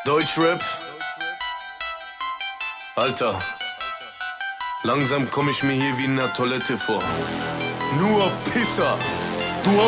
Deutschrap? Alter, langsam komm ich mir hier wie in einer Toilette vor. Nur Pisser. Du